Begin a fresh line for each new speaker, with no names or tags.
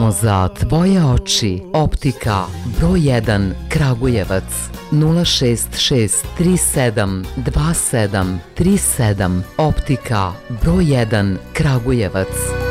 Samo za tvoje oči. Optika broj 1 Kragujevac 066 37 27 37. Optika broj 1 Kragujevac.